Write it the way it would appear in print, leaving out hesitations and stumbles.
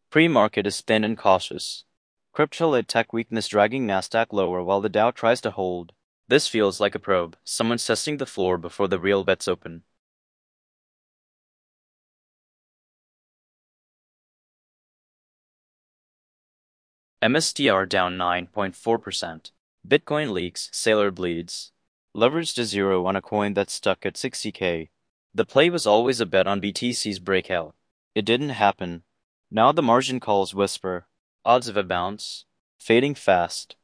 Pre-market is thin and cautious. Crypto-led tech weakness dragging Nasdaq lower while the Dow tries to hold. This feels like a probe. Someone's testing the floor before the real bets open. MSTR down 9.4%. Bitcoin leaks, Sailor bleeds. Leveraged to zero on a coin that's stuck at 60K. The play was always a bet on BTC's breakout. It didn't happen. Now the margin calls whisper. Odds of a bounce. Fading fast.